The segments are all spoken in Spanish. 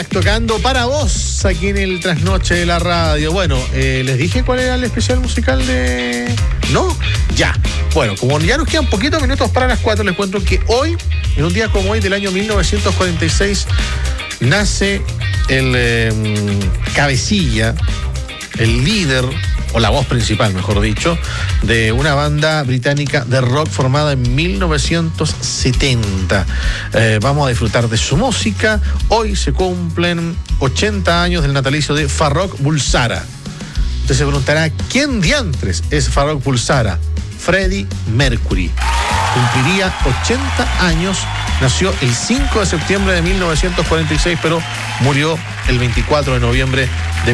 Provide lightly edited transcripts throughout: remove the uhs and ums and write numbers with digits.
Tocando para vos aquí en el Trasnoche de la Radio. Bueno, ¿les dije cuál era el especial musical de...? ¿No? Ya. Bueno, como ya nos quedan poquitos minutos para las 4, les cuento que hoy, en un día como hoy del año 1946, nace el cabecilla, el líder, o la voz principal, mejor dicho, de una banda británica de rock formada en 1970. Vamos a disfrutar de su música. Hoy se cumplen 80 años del natalicio de Farrokh Bulsara. Usted se preguntará, ¿quién diantres es Farrokh Bulsara? Freddie Mercury. Cumpliría 80 años, nació el 5 de septiembre de 1946, pero murió el 24 de noviembre de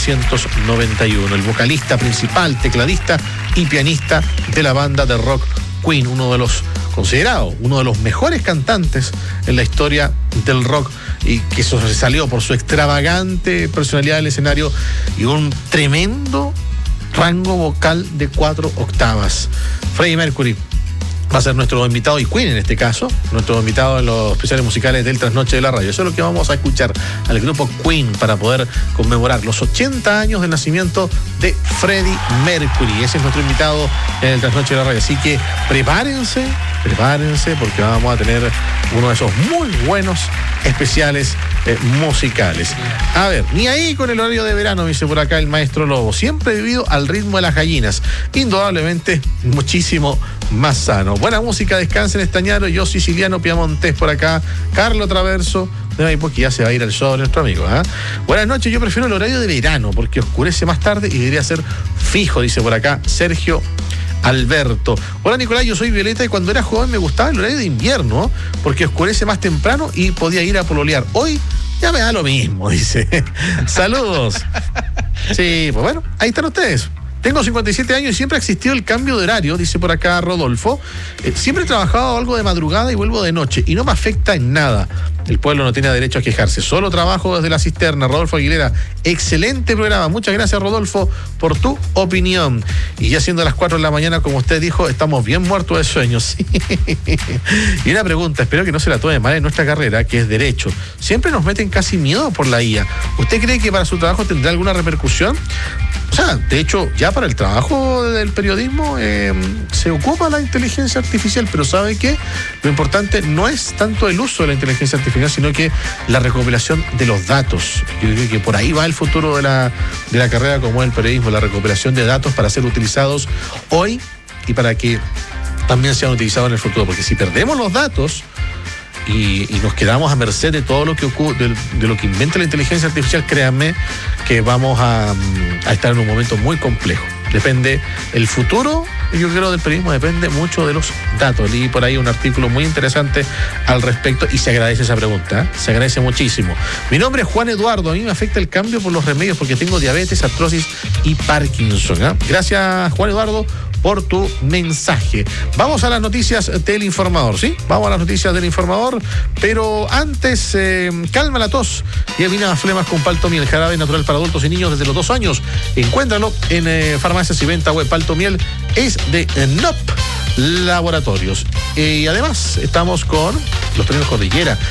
1991. El vocalista principal, tecladista y pianista de la banda de rock Queen, considerado uno de los mejores cantantes en la historia del rock, y que eso se salió por su extravagante personalidad del escenario y un tremendo rango vocal de 4 octavas. Freddie Mercury va a ser nuestro invitado, y Queen en este caso, nuestro invitado en los especiales musicales del Trasnoche de la Radio. Eso es lo que vamos a escuchar al grupo Queen para poder conmemorar los 80 años del nacimiento de Freddie Mercury. Ese es nuestro invitado en el Trasnoche de la Radio. Así que prepárense, porque vamos a tener uno de esos muy buenos especiales musicales. A ver, ni ahí con el horario de verano, dice por acá el maestro Lobo. Siempre he vivido al ritmo de las gallinas. Indudablemente muchísimo más sano. Buena música, descansen, estañaro. Yo siciliano piamontés por acá. Carlos Traverso de Maipo, que ya se va a ir al show de nuestro amigo. Buenas noches, yo prefiero el horario de verano porque oscurece más tarde y debería ser fijo, dice por acá Sergio Alberto. Hola Nicolás, yo soy Violeta y cuando era joven me gustaba el horario de invierno porque oscurece más temprano y podía ir a pololear. Hoy ya me da lo mismo, dice. Saludos. Sí, pues bueno, ahí están ustedes. Tengo 57 años y siempre ha existido el cambio de horario, dice por acá Rodolfo. Siempre he trabajado algo de madrugada y vuelvo de noche y no me afecta en nada. El pueblo no tiene derecho a quejarse. Solo trabajo desde la cisterna. Rodolfo Aguilera, excelente programa. Muchas gracias, Rodolfo, por tu opinión. Y ya siendo las 4 de la mañana, como usted dijo, estamos bien muertos de sueño. Sí. Y una pregunta, espero que no se la tome mal en nuestra carrera, que es Derecho. Siempre nos meten casi miedo por la IA. ¿Usted cree que para su trabajo tendrá alguna repercusión? O sea, de hecho, ya para el trabajo del periodismo se ocupa la inteligencia artificial, pero ¿sabe qué? Lo importante no es tanto el uso de la inteligencia artificial, sino que la recopilación de los datos. Yo creo que por ahí va el futuro de la carrera como es el periodismo, la recopilación de datos para ser utilizados hoy y para que también sean utilizados en el futuro. Porque si perdemos los datos y nos quedamos a merced de todo lo que ocurre, de lo que inventa la inteligencia artificial, créanme que vamos a estar en un momento muy complejo. Depende el futuro, yo creo, del periodismo, depende mucho de los datos. Leí por ahí un artículo muy interesante al respecto y se agradece esa pregunta, se agradece muchísimo. Mi nombre es Juan Eduardo, a mí me afecta el cambio por los remedios porque tengo diabetes, artrosis y Parkinson. Gracias, Juan Eduardo, por tu mensaje. Vamos a las noticias del Informador, ¿sí? Vamos a las noticias del Informador, pero antes, calma la tos y elimina flemas con Paltomiel, jarabe natural para adultos y niños desde los 2 años. Encuéntralo en farmacias y venta web. Paltomiel es de NOP Laboratorios. Y además estamos con los premios Cordillera.